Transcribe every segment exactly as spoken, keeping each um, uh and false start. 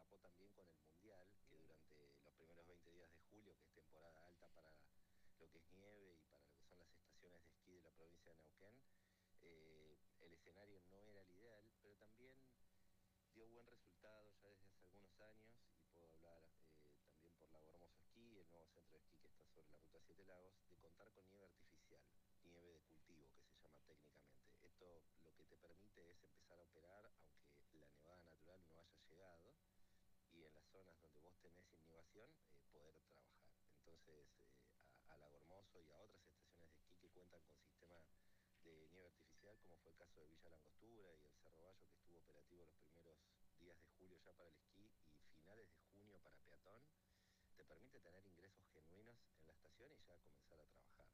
solapó también con el Mundial, que durante los primeros veinte días de julio, que es temporada alta para lo que es nieve y para lo que son las estaciones de esquí de la provincia de Neuquén, eh, el escenario no era el ideal, pero también dio buen resultado ya desde hace algunos años, y puedo hablar eh, también por Lago Hermoso Esquí, el nuevo centro de esquí que está sobre la Ruta Siete Lagos, de contar con nieve artificial, nieve de cultivo que se llama técnicamente. Esto lo que te permite es empezar a operar aunque la nevada natural no haya llegado, y en las zonas donde vos tenés inhibición, eh, poder trabajar. Entonces, eh, a, a Lago Hermoso y a otras estaciones de esquí que cuentan con sistema de nieve artificial, como fue el caso de Villa Langostura y el Cerro Bayo, que estuvo operativo los primeros días de julio ya para el esquí y finales de junio para peatón, te permite tener ingresos genuinos en la estación y ya comenzar a trabajar.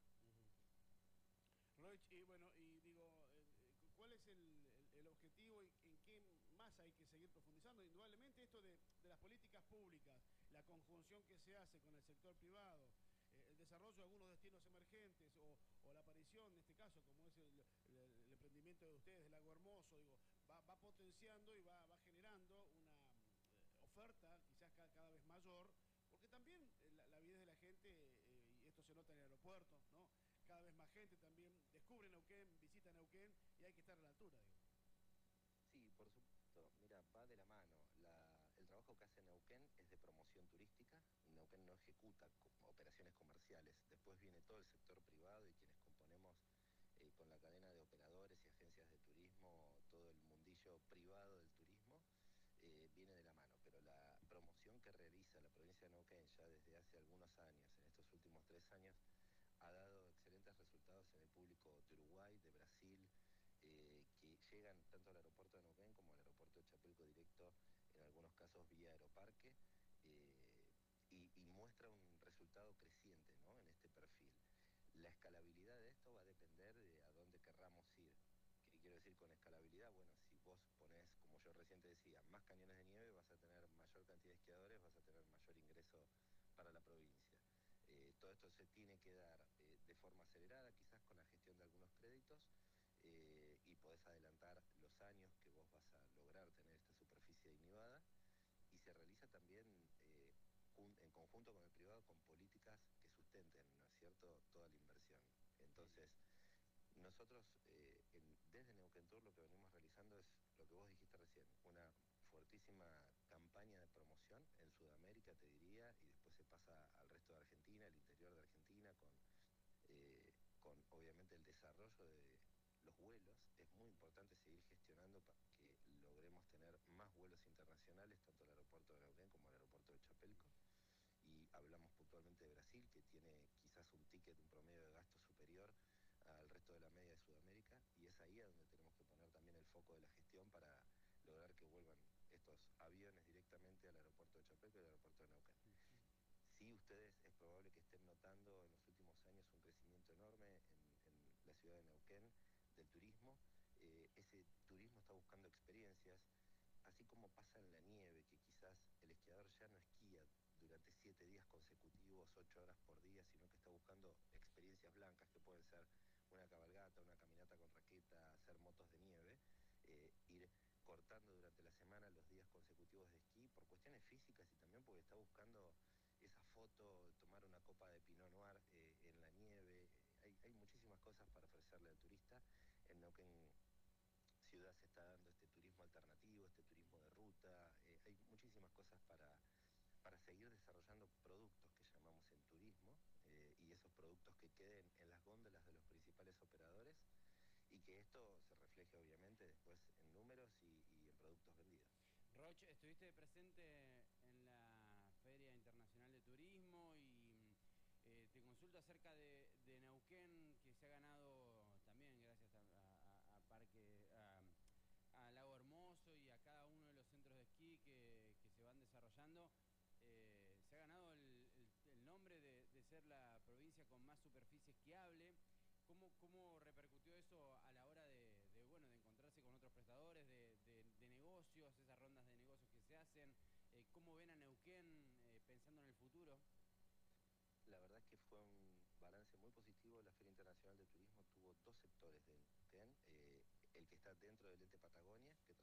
Uh-huh. Roich, y bueno, y digo, eh, ¿cuál es el, el, el objetivo y en qué más hay que seguir profundizando? Indudablemente esto de, de las políticas públicas, la conjunción que se hace con el sector privado, eh, el desarrollo de algunos destinos emergentes o, o la aparición, en este caso, como es el, el, el emprendimiento de ustedes, del Lago Hermoso, digo, va, va potenciando y va, va generando una eh, oferta quizás cada, cada vez mayor, porque también eh, la, la vida de la gente, eh, y esto se nota en el aeropuerto, ¿no? Cada vez más gente también descubre Neuquén, visita Neuquén y hay que estar a la altura, digo. Sí, por supuesto. Mira, va de la mano. La, el trabajo que hace Neuquén es de promoción turística. Neuquén no ejecuta co operaciones comerciales. Después viene todo el sector privado y quienes componemos eh, con la cadena de operadores y agencias de turismo, todo el mundillo privado del turismo, eh, viene de la mano. Pero la promoción que realiza la provincia de Neuquén ya desde hace algunos años, en estos últimos tres años, ha dado excelentes resultados en el público de Uruguay, de Brasil, eh, que llegan tanto al aeropuerto de Neuquén como al aeropuerto de Chapelco directo, en algunos casos vía Aeroparque, eh, y, y muestra un resultado creciente, ¿no?, en este perfil. La escalabilidad de esto va a depender de a dónde querramos ir. ¿Qué quiero decir con escalabilidad? Bueno, si vos ponés, como yo recién te decía, más cañones de nieve, vas a tener mayor cantidad de esquiadores, vas a tener mayor ingreso para la provincia. Eh, todo esto se tiene que dar eh, de forma acelerada, quizás con la gestión de algunos créditos, eh, y podés adelantar los años que vos vas a lograr tener esta superficie inhibada, y se realiza también eh, en conjunto con el privado con políticas que sustenten, ¿no es cierto?, toda la inversión. Entonces, nosotros eh, en, desde Neuquén Tour lo que venimos realizando es lo que vos dijiste recién, una fuertísima campaña de promoción en Sudamérica, te diría, y después se pasa al resto de Argentina, el interior de Argentina, con, eh, con obviamente el desarrollo de los vuelos. Es muy importante seguir gestionando para que logremos tener más vuelos internacionales, tanto al aeropuerto de Neuquén como al aeropuerto de Chapelco. Y hablamos puntualmente de Brasil, que tiene quizás un ticket, un promedio de gasto superior al resto de la media de Sudamérica, y es ahí a donde tenemos que poner también el foco de la gestión para lograr que vuelvan estos aviones directamente al aeropuerto de Chapelco y al aeropuerto de Neuquén. Sí, ustedes es probable que estén notando en los últimos años un crecimiento enorme en, en la ciudad de Neuquén del turismo. Eh, ese turismo está buscando experiencias, así como pasa en la nieve, que quizás el esquiador ya no esquía durante siete días consecutivos, ocho horas por día, sino que está buscando experiencias blancas, que pueden ser una cabalgata, una caminata con raqueta, hacer motos de nieve, eh, ir cortando durante la semana los días consecutivos de esquí por cuestiones físicas y también porque está buscando esa foto, tomar una copa de Pinot Noir eh, en la nieve. Eh, hay, hay muchísimas cosas para ofrecerle al turista. En Neuquén ciudad se está dando este turismo alternativo, este turismo de ruta. Eh, hay muchísimas cosas para, para seguir desarrollando productos que llamamos en turismo, eh, y esos productos que queden en las góndolas de los principales operadores, y que esto se refleje obviamente después en números y, y en productos vendidos. Roch, estuviste presente en la Feria Internacional de Turismo y eh, te consulto acerca de, de Neuquén, que se ha ganado también gracias a, a- a Parque, a, a Lago Hermoso y a cada uno de los centros de esquí que, que se van desarrollando. Eh, se ha ganado el, el- el nombre de, de ser la provincia con más superficie esquiable. ¿Cómo, cómo repercutió eso a la hora de, de, bueno, de encontrarse con otros prestadores, de, de- de negocios, esas rondas de negocios que se hacen? Eh, ¿cómo ven a Neuquén eh, pensando en el futuro? La verdad es que fue un balance muy positivo. La Feria Internacional de Turismo tuvo dos sectores de Neuquén, eh, el que está dentro del ente Patagonia, que